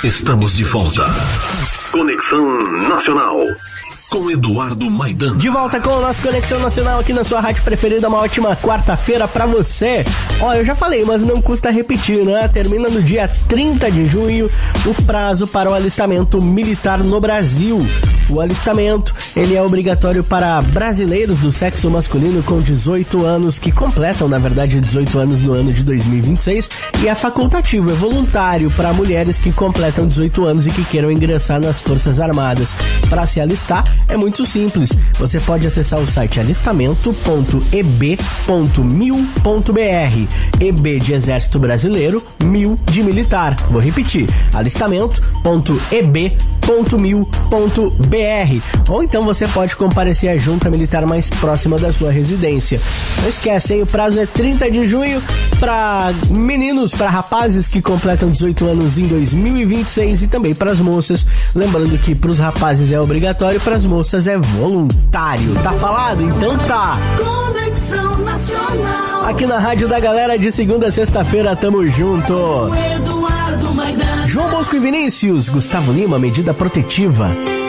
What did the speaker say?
Estamos de volta. Conexão Nacional. Com Eduardo Maidan. De volta com o nosso Conexão Nacional aqui na sua rádio preferida. Uma ótima quarta-feira pra você. Ó, eu já falei, mas não custa repetir, né? Termina no dia 30 de junho o prazo para o alistamento militar no Brasil. O alistamento, ele é obrigatório para brasileiros do sexo masculino com 18 anos, que completam, na verdade, 18 anos no ano de 2026, e é facultativo, é voluntário para mulheres que completam 18 anos e que queiram ingressar nas Forças Armadas. Para se alistar, é muito simples. Você pode acessar o site alistamento.eb.mil.br. EB de Exército Brasileiro, MIL de Militar. Vou repetir, alistamento.eb.mil.br. Ou então você pode comparecer à junta militar mais próxima da sua residência. Não esquece, hein? O prazo é 30 de junho para meninos, para rapazes que completam 18 anos em 2026 e também para as moças. Lembrando que para os rapazes é obrigatório, para as moças é voluntário. Tá falado? Então tá. Conexão Nacional. Aqui na Rádio da Galera, de segunda a sexta-feira, tamo junto. Eduardo Maidan. João Bosco e Vinícius, Gustavo Lima, Medida Protetiva.